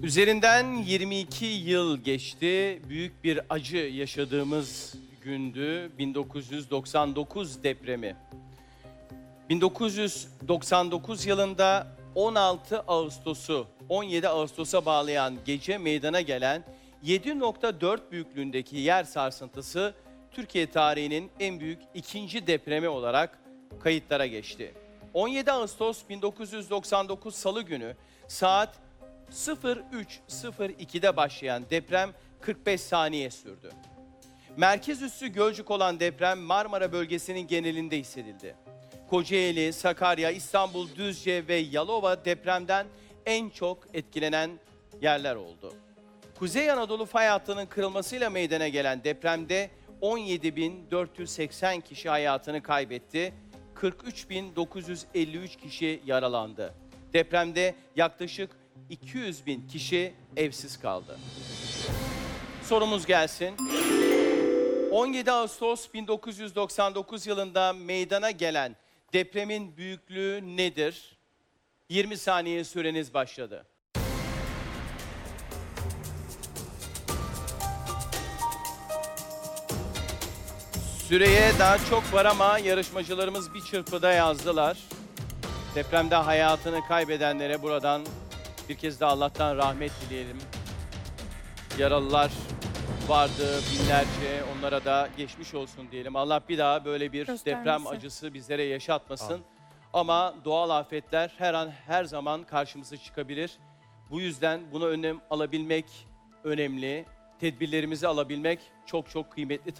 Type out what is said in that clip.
Üzerinden 22 yıl geçti. Büyük bir acı yaşadığımız gündü 1999 depremi. 1999 yılında 16 Ağustos'u 17 Ağustos'a bağlayan gece meydana gelen 7.4 büyüklüğündeki yer sarsıntısı Türkiye tarihinin en büyük ikinci depremi olarak kayıtlara geçti. 17 Ağustos 1999 Salı günü saat 03.02'de başlayan deprem 45 saniye sürdü. Merkez üssü Gölcük olan deprem Marmara bölgesinin genelinde hissedildi. Kocaeli, Sakarya, İstanbul, Düzce ve Yalova depremden en çok etkilenen yerler oldu. Kuzey Anadolu fay hattının kırılmasıyla meydana gelen depremde 17.480 kişi hayatını kaybetti, 43.953 kişi yaralandı. Depremde yaklaşık 200.000 kişi evsiz kaldı. Sorumuz gelsin. 17 Ağustos 1999 yılında meydana gelen depremin büyüklüğü nedir? 20 saniye süreniz başladı. Süreye daha çok var ama yarışmacılarımız bir çırpıda yazdılar. Depremde hayatını kaybedenlere buradan bir kez daha Allah'tan rahmet dileyelim. Yaralılar vardı binlerce, onlara da geçmiş olsun diyelim. Allah bir daha böyle bir deprem acısı bizlere yaşatmasın. Ama doğal afetler her an her zaman karşımıza çıkabilir. Bu yüzden buna önlem alabilmek önemli. Tedbirlerimizi alabilmek çok çok kıymetli.